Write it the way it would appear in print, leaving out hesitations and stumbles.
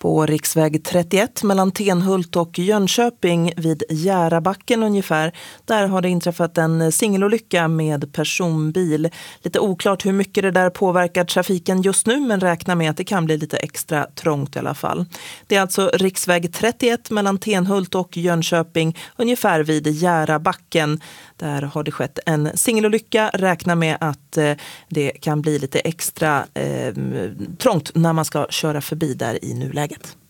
På riksväg 31 mellan Tenhult och Jönköping vid Järabacken ungefär. Där har det inträffat en singelolycka med personbil. Lite oklart hur mycket det där påverkar trafiken just nu, men räkna med att det kan bli lite extra trångt i alla fall. Det är alltså riksväg 31 mellan Tenhult och Jönköping ungefär vid Järabacken. Där har det skett en singelolycka. Räkna med att det kan bli lite extra trångt när man ska köra förbi där i nuläget.